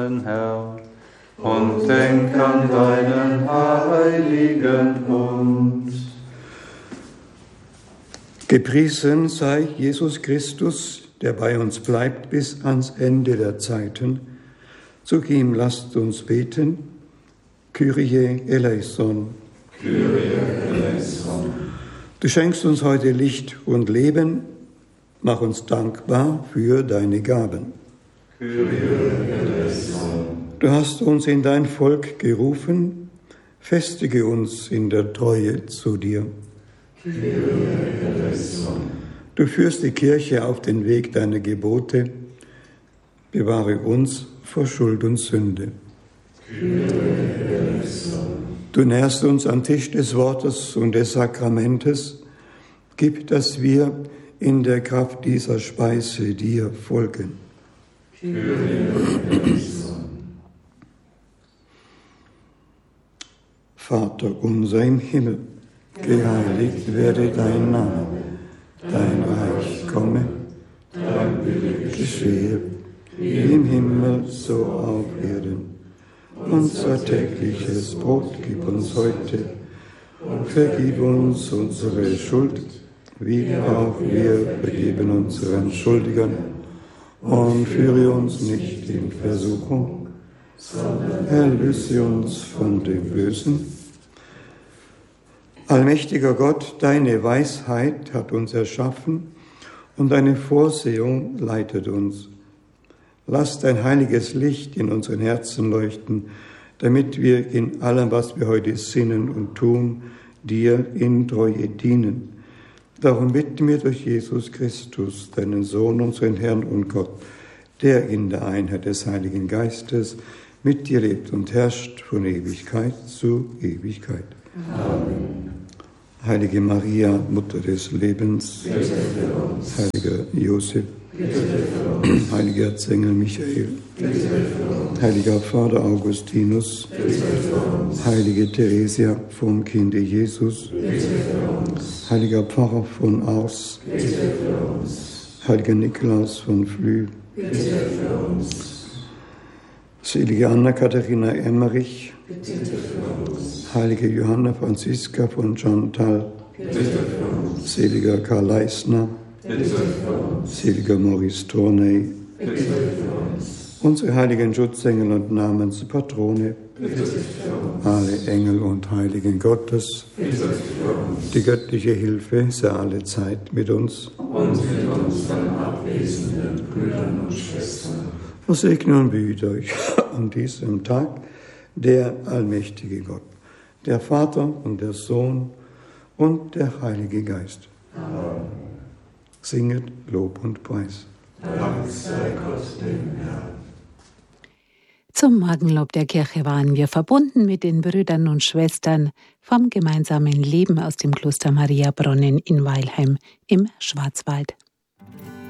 Herr, und denk an deinen heiligen Bund. Gepriesen sei Jesus Christus, der bei uns bleibt bis ans Ende der Zeiten. Zu ihm lasst uns beten. Kyrie eleison. Kyrie eleison. Du schenkst uns heute Licht und Leben. Mach uns dankbar für deine Gaben. Kyrie eleison. Du hast uns in dein Volk gerufen. Festige uns in der Treue zu dir. Kyrie eleison. Du führst die Kirche auf den Weg deiner Gebote. Bewahre uns vor Schuld und Sünde. Kyrie eleison. Du nährst uns am Tisch des Wortes und des Sakramentes. Gib, dass wir in der Kraft dieser Speise dir folgen. Kyrie eleison. Vater unser im Himmel, geheiligt werde dein Name, dein Reich komme, Dein Wille geschehe, wie im Himmel, so auf Erden. Unser tägliches Brot gib uns heute und vergib uns unsere Schuld, wie auch wir vergeben unseren Schuldigern. Und führe uns nicht in Versuchung, sondern erlöse uns von dem Bösen. Allmächtiger Gott, deine Weisheit hat uns erschaffen und deine Vorsehung leitet uns. Lass dein heiliges Licht in unseren Herzen leuchten, damit wir in allem, was wir heute sinnen und tun, dir in Treue dienen. Darum bitten wir durch Jesus Christus, deinen Sohn, unseren Herrn und Gott, der in der Einheit des Heiligen Geistes mit dir lebt und herrscht von Ewigkeit zu Ewigkeit. Amen. Heilige Maria, Mutter des Lebens, heiliger Josef, heiliger Erzengel Michael, heiliger Vater Augustinus, heilige Theresia vom Kinde Jesus, heiliger Pfarrer von Ars, heiliger Nikolaus von Flü, selige Anna-Katharina Emmerich, heilige Johanna Franziska von Chantal, seliger Karl Leisner, seliger Maurice Tournay, unsere heiligen Schutzengel und Namenspatrone, alle Engel und Heiligen Gottes, die göttliche Hilfe sei alle Zeit mit uns Und mit unseren abwesenden Brüdern und Schwestern. Versegne und behüte euch an diesem Tag der allmächtige Gott, der Vater und der Sohn und der Heilige Geist. Amen. Singet Lob und Preis. Dank sei Gott dem Herrn. Zum Morgenlob der Kirche waren wir verbunden mit den Brüdern und Schwestern vom gemeinsamen Leben aus dem Kloster Mariabrunnen in Weilheim im Schwarzwald.